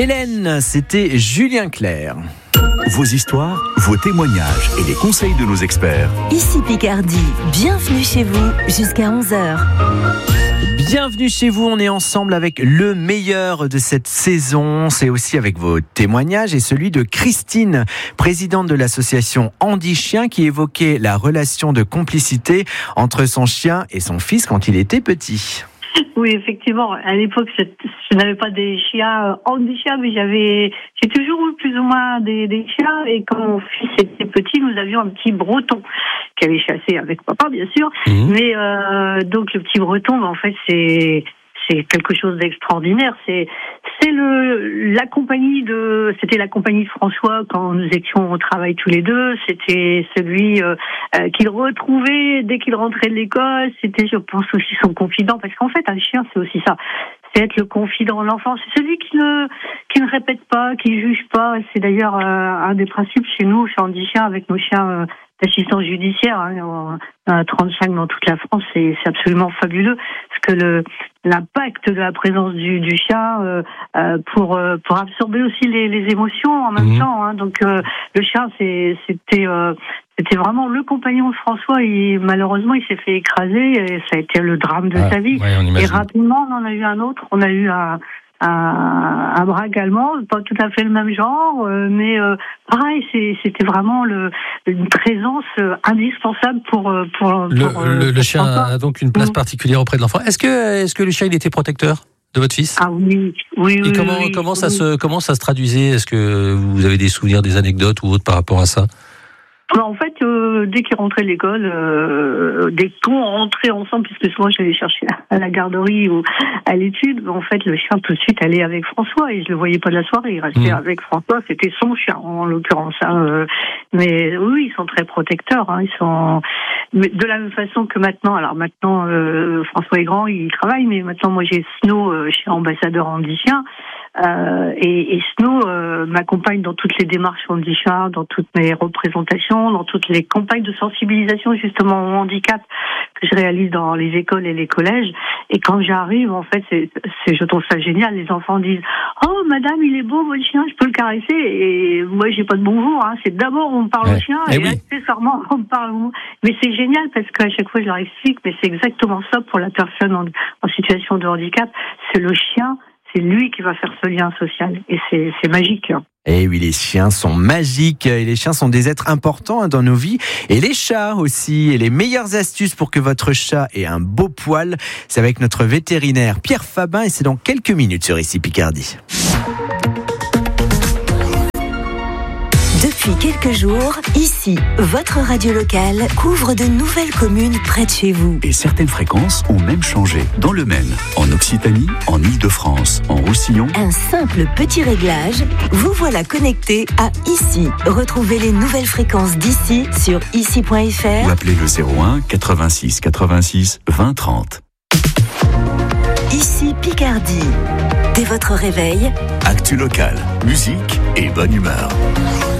Hélène, c'était Julien Clerc. Vos histoires, vos témoignages et les conseils de nos experts. Ici Picardie, bienvenue chez vous jusqu'à 11h. Bienvenue chez vous, on est ensemble avec le meilleur de cette saison. C'est aussi avec vos témoignages et celui de Christine, présidente de l'association Andy Chien, qui évoquait la relation de complicité entre son chien et son fils quand il était petit. Oui, effectivement. À l'époque, je n'avais pas des chiens Andy Chien, mais j'ai toujours eu plus ou moins des chiens. Et quand mon fils était petit, nous avions un petit breton qui avait chassé avec papa, bien sûr. Mais donc le petit breton, en fait, c'est quelque chose d'extraordinaire. C'était la compagnie de François quand nous étions au travail tous les deux. C'était celui qu'il retrouvait dès qu'il rentrait de l'école. C'était, je pense, aussi son confident, parce qu'en fait, un chien, c'est aussi ça. C'est être le confident de l'enfant. C'est celui qui ne répète pas, qui juge pas. C'est d'ailleurs un des principes chez nous, chez Andy Chien, avec nos chiens d'assistance judiciaire. On a 35 dans toute la France. C'est absolument fabuleux, parce que l'impact de la présence du chien pour absorber aussi les émotions en même temps. Donc le chien, c'était vraiment le compagnon de François. Et malheureusement, il s'est fait écraser et ça a été le drame de sa vie. Ouais, et rapidement, on en a eu un autre. On a eu un braque allemand, pas tout à fait le même genre, mais pareil, c'était vraiment une présence indispensable pour le chien a donc une place particulière auprès de l'enfant. Est-ce que le chien il était protecteur de votre fils ? Ah oui. Et comment ça se traduisait ? Est-ce que vous avez des souvenirs, des anecdotes ou autres par rapport à ça ? En fait, dès qu'il rentrait de l'école, dès qu'on rentrait ensemble, puisque souvent je l'allais chercher à la garderie ou à l'étude, en fait, le chien tout de suite allait avec François et je le voyais pas de la soirée. Il restait avec François, c'était son chien en l'occurrence. Mais oui, ils sont très protecteurs. Ils sont de la même façon que maintenant. Alors maintenant, François est grand, il travaille, mais maintenant moi j'ai Snow, je suis ambassadeur Andy Chien. Et Snow m'accompagne dans toutes les démarches Andy Chien, dans toutes mes représentations, dans toutes les campagnes de sensibilisation justement au handicap que je réalise dans les écoles et les collèges. Et quand j'arrive, en fait, je trouve ça génial. Les enfants disent « Oh, madame, il est beau, votre chien, je peux le caresser ?» Et moi, j'ai pas de bonjour. C'est d'abord, on parle au chien, et accessoirement, on parle au mot. Mais c'est génial parce qu'à chaque fois, je leur explique, mais c'est exactement ça pour la personne en situation de handicap. C'est le chien, c'est lui qui va faire ce lien social. Et c'est magique. Et oui, les chiens sont magiques et les chiens sont des êtres importants dans nos vies. Et les chats aussi. Et les meilleures astuces pour que votre chat ait un beau poil, c'est avec notre vétérinaire Pierre Fabin et c'est dans quelques minutes sur Ici Picardie. Depuis quelques jours, ici, votre radio locale couvre de nouvelles communes près de chez vous. Et certaines fréquences ont même changé. Dans le Maine, en Occitanie, en Île-de-France, en Roussillon. Un simple petit réglage, vous voilà connecté à Ici. Retrouvez les nouvelles fréquences d'ici sur ici.fr ou appelez le 01 86 86 20 30. Ici Picardie. Dès votre réveil, actu local, musique et bonne humeur.